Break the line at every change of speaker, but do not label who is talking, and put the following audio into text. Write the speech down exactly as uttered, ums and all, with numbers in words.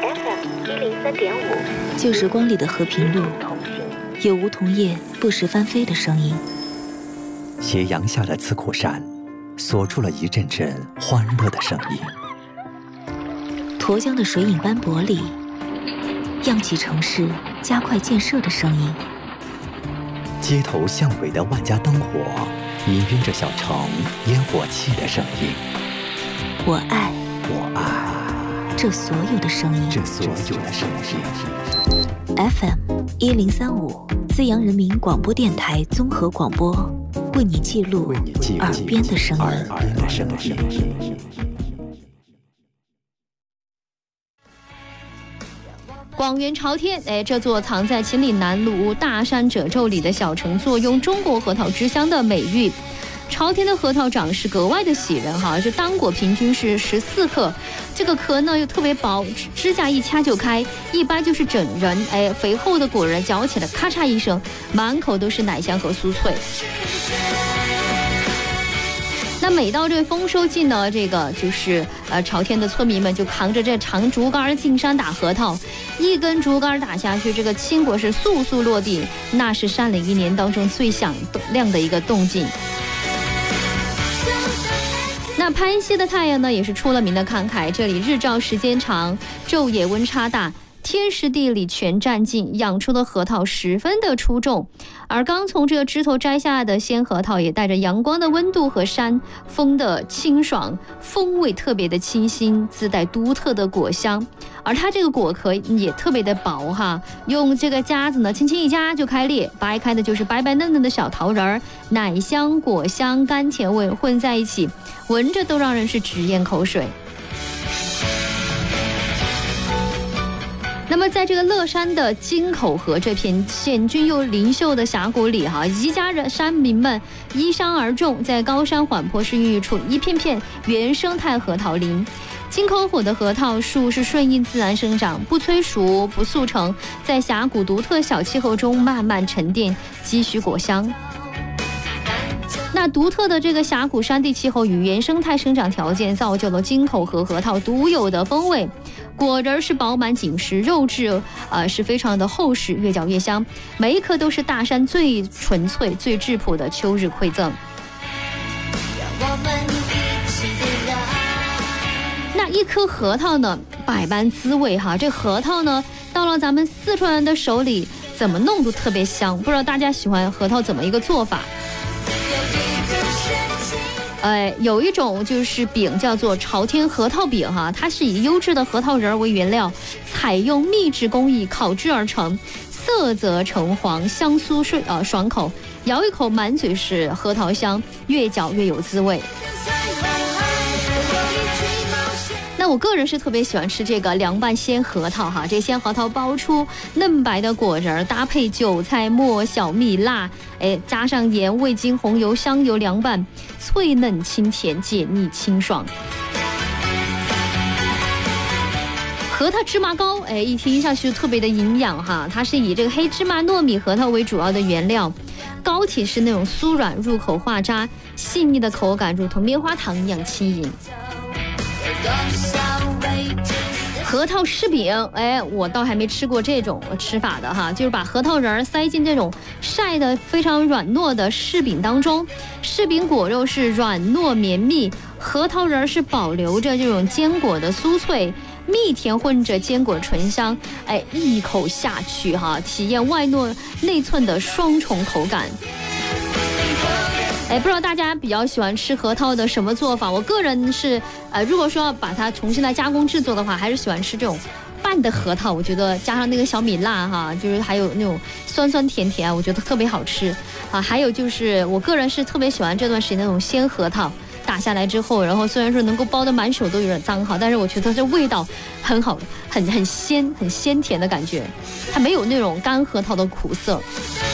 F M 一零三点五，
旧时光里的和平路，有梧桐叶不时翻飞的声音。
斜阳下的刺库山，锁住了一阵阵欢乐的声音。
沱江的水影斑驳里，漾起城市加快建设的声音。
街头巷尾的万家灯火，氤氲着小城烟火气的声音。
我爱，
我爱
这所有的声音，
这所有的声音。
F M 一零三五，资阳人民广播电台综合广播，为你记录耳边的声音。
耳边的声音。
广元朝天，哎，这座藏在秦岭南麓大山褶皱里的小城，坐拥中国核桃之乡的美誉。朝天的核桃长势格外的喜人哈，这单果平均是十四克，这个壳呢又特别薄，指甲一掐就开，一掰就是整人，哎，肥厚的果仁嚼起来咔嚓一声，满口都是奶香和酥脆。那每到这个丰收季呢，这个就是呃朝天的村民们就扛着这长竹竿进山打核桃，一根竹竿打下去，这个青果是簌簌落地，那是山里一年当中最响亮的一个动静。那攀西的太阳呢，也是出了名的慷慨，这里日照时间长，昼夜温差大，天时地利全占尽，养出的核桃十分的出众。而刚从这个枝头摘下的鲜核桃，也带着阳光的温度和山风的清爽，风味特别的清新，自带独特的果香。而它这个果壳也特别的薄哈，用这个夹子呢轻轻一夹就开裂，掰开的就是白白嫩嫩的小桃仁儿，奶香、果香、甘甜味混在一起，闻着都让人是直咽口水。那么在这个乐山的金口河这片险峻又灵秀的峡谷里哈，宜家人山民们依山而种，在高山缓坡是孕育出一片片原生态核桃林。金口河的核桃树是顺应自然生长，不催熟不速成，在峡谷独特小气候中慢慢沉淀，积蓄果香。那独特的这个峡谷山地气候与原生态生长条件，造就了金口河核桃独有的风味。果仁是饱满紧实，肉质呃是非常的厚实，越嚼越香，每一颗都是大山最纯粹最质朴的秋日馈赠。那一颗核桃呢，百般滋味哈，这核桃呢到了咱们四川人的手里，怎么弄都特别香。不知道大家喜欢核桃怎么一个做法？呃，有一种就是饼叫做朝天核桃饼哈，它是以优质的核桃仁为原料，采用秘制工艺烤制而成，色泽橙黄，香酥顺呃爽口，咬一口满嘴是核桃香，越嚼越有滋味。那我个人是特别喜欢吃这个凉拌鲜核桃哈，这鲜核桃包出嫩白的果仁，搭配韭菜末、小蜜辣，哎，加上盐、味精、红油、香油凉拌，脆嫩清甜，解腻清爽。核桃芝麻糕，哎，一听上去特别的营养哈，它是以这个黑芝麻、糯米、核桃为主要的原料，膏体是那种酥软，入口化渣，细腻的口感如同棉花糖一样轻盈。核桃柿饼，哎，我倒还没吃过这种吃法的哈，就是把核桃仁塞进这种晒得非常软糯的柿饼当中，柿饼果肉是软糯绵密，核桃仁是保留着这种坚果的酥脆，蜜甜混着坚果醇香，哎，一口下去哈，体验外糯内脆的双重口感。哎，不知道大家比较喜欢吃核桃的什么做法？我个人是，呃，如果说要把它重新来加工制作的话，还是喜欢吃这种拌的核桃。我觉得加上那个小米辣哈，就是还有那种酸酸甜甜，我觉得特别好吃啊。还有就是我个人是特别喜欢这段时间那种鲜核桃，打下来之后，然后虽然说能够包得满手都有点脏哈，但是我觉得这味道很好，很很鲜，很鲜甜的感觉，它没有那种干核桃的苦涩。